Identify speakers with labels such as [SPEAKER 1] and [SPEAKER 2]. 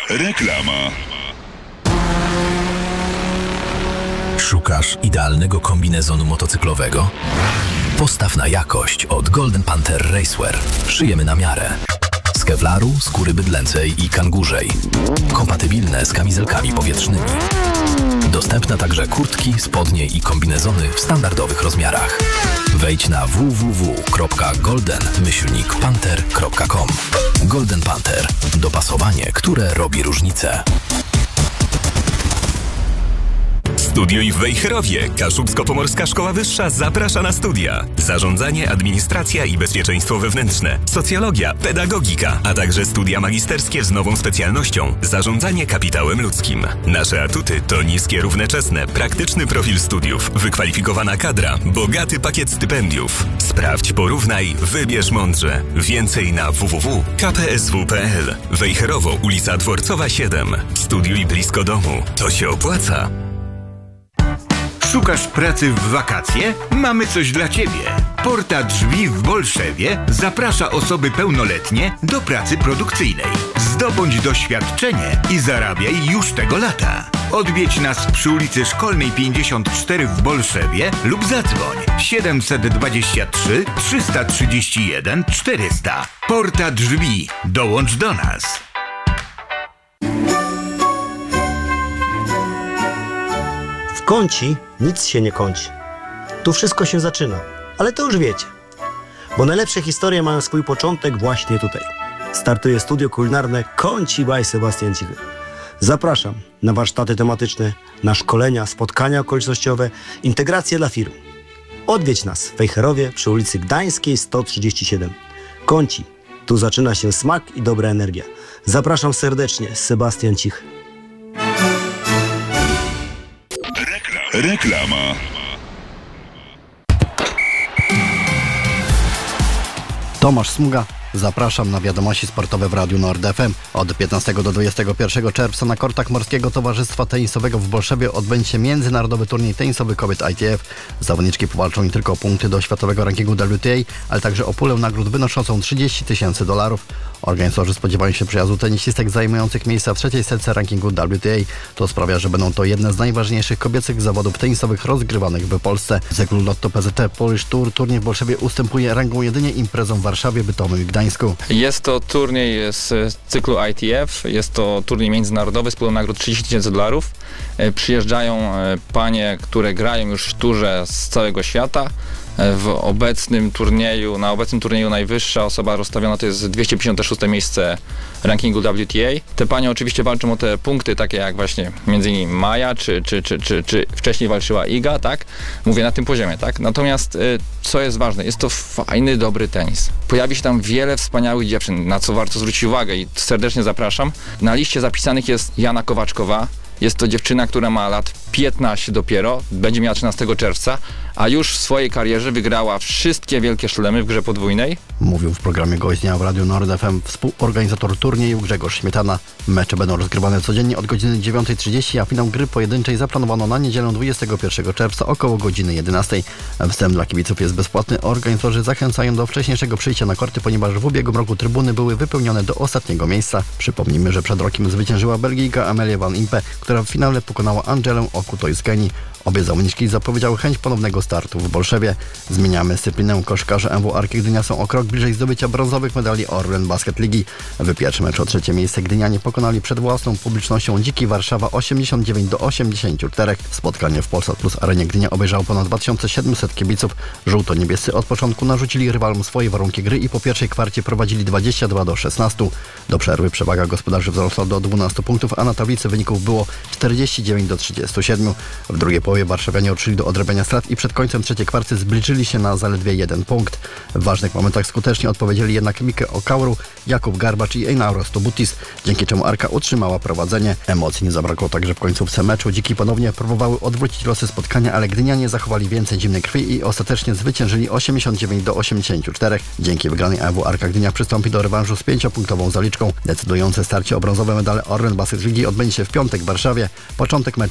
[SPEAKER 1] Reklama.
[SPEAKER 2] Szukasz idealnego kombinezonu motocyklowego? Postaw na jakość od Golden Panther Racewear. Szyjemy na miarę. Z kevlaru, skóry bydlęcej i kangurzej. Kompatybilne z kamizelkami powietrznymi. Dostępne także kurtki, spodnie i kombinezony w standardowych rozmiarach. Wejdź na www.golden-panther.com. Golden Panther. Dopasowanie, które robi różnicę.
[SPEAKER 3] Studiuj w Wejherowie. Kaszubsko-Pomorska Szkoła Wyższa zaprasza na studia. Zarządzanie, administracja i bezpieczeństwo wewnętrzne, socjologia, pedagogika, a także studia magisterskie z nową specjalnością zarządzanie kapitałem ludzkim. Nasze atuty to niskie równoczesne, praktyczny profil studiów, wykwalifikowana kadra, bogaty pakiet stypendiów. Sprawdź, porównaj, wybierz mądrze. Więcej na www.kpsw.pl. Wejherowo, ulica Dworcowa 7. Studiuj blisko domu. To się opłaca.
[SPEAKER 4] Szukasz pracy w wakacje? Mamy coś dla Ciebie. Porta Drzwi w Bolszewie zaprasza osoby pełnoletnie do pracy produkcyjnej. Zdobądź doświadczenie i zarabiaj już tego lata. Odwiedź nas przy ulicy Szkolnej 54 w Bolszewie lub zadzwoń 723 331 400. Porta Drzwi. Dołącz do nas.
[SPEAKER 5] W Kąci nic się nie kończy. Tu wszystko się zaczyna, ale to już wiecie. Bo najlepsze historie mają swój początek właśnie tutaj. Startuje studio kulinarne Kąci by Sebastian Cichy. Zapraszam na warsztaty tematyczne, na szkolenia, spotkania okolicznościowe, integracje dla firm. Odwiedź nas w Wejherowie przy ulicy Gdańskiej 137. Kąci. Tu zaczyna się smak i dobra energia. Zapraszam serdecznie, Sebastian Cichy.
[SPEAKER 1] Reklama.
[SPEAKER 6] Tomasz Smuga. Zapraszam na wiadomości sportowe w Radiu Nord FM. Od 15 do 21 czerwca na kortach Morskiego Towarzystwa Tenisowego w Bolszewie odbędzie się międzynarodowy turniej tenisowy kobiet ITF. Zawodniczki powalczą nie tylko o punkty do światowego rankingu WTA, ale także o pulę nagród wynoszącą $30,000. Organizatorzy spodziewają się przyjazdu tenisistek zajmujących miejsca w trzeciej setce rankingu WTA. To sprawia, że będą to jedne z najważniejszych kobiecych zawodów tenisowych rozgrywanych w Polsce. W cyklu Lotto PZT Polish Tour turniej w Bolszewie ustępuje rangą jedynie imprezom w Warszawie, Bytomiu i Gdańsku.
[SPEAKER 7] Jest to turniej z cyklu ITF, jest to turniej międzynarodowy z pulą nagród $30,000. Przyjeżdżają panie, które grają już w turze z całego świata. Na obecnym turnieju najwyższa osoba rozstawiona to jest 256 miejsce rankingu WTA. Te panie oczywiście walczą o te punkty, takie jak właśnie między innymi Maja, czy wcześniej walczyła Iga, tak? Mówię na tym poziomie, tak? Natomiast co jest ważne, jest to fajny, dobry tenis. Pojawi się tam wiele wspaniałych dziewczyn, na co warto zwrócić uwagę i serdecznie zapraszam. Na liście zapisanych jest Jana Kowaczkowa. Jest to dziewczyna, która ma lat 15 dopiero, będzie miała 13 czerwca, a już w swojej karierze wygrała wszystkie wielkie szlemy w grze podwójnej. Mówił w programie Gość Dnia w Radiu Nord FM współorganizator turnieju Grzegorz Śmietana. Mecze będą rozgrywane codziennie od godziny 9:30, a finał gry pojedynczej zaplanowano na niedzielę 21 czerwca około godziny 11. Wstęp dla kibiców jest bezpłatny. Organizatorzy zachęcają do wcześniejszego przyjścia na korty, ponieważ w ubiegłym roku trybuny były wypełnione do ostatniego miejsca. Przypomnijmy, że przed rokiem zwyciężyła Belgijka Amelia Van Impe, która w finale pokonała Angelę Okutoy-Skeni. Obie zawodniczki zapowiedziały chęć ponownego startu w Bolszewie. Zmieniamy dyscyplinę. Koszykarze MW Arki Gdynia są o krok bliżej zdobycia brązowych medali Orlen Basket Ligi. W pierwszym meczu o trzecie miejsce Gdynianie pokonali przed własną publicznością Dziki Warszawa 89-84. Spotkanie w Polsat Plus Arenie Gdynia obejrzało ponad 2700 kibiców. Żółto-niebiescy od początku narzucili rywalom swoje warunki gry i po pierwszej kwarcie prowadzili 22-16. Do przerwy przewaga gospodarzy wzrosła do 12 punktów, a na tablicy wyników było 49-37. W drugiej połowie warszawianie odszli do odrobienia strat i przed końcem trzeciej kwarty zbliżyli się na zaledwie 1 punkt. W ważnych momentach skutecznie odpowiedzieli jednak Mike Okauru, Jakub Garbacz i Einauros Tobutis, dzięki czemu Arka utrzymała prowadzenie. Emocji nie zabrakło także w końcówce meczu. Dziki ponownie próbowały odwrócić losy spotkania, ale Gdynianie zachowali więcej zimnej krwi i ostatecznie zwyciężyli 89-84. Dzięki wygranej AW Arka Gdynia przystąpi do rewanżu z 5-punktową zaliczką. Decydujące starcie o brązowe medale Orlen Basket Ligi odbędzie się w piątek w Warszawie. Początek meczu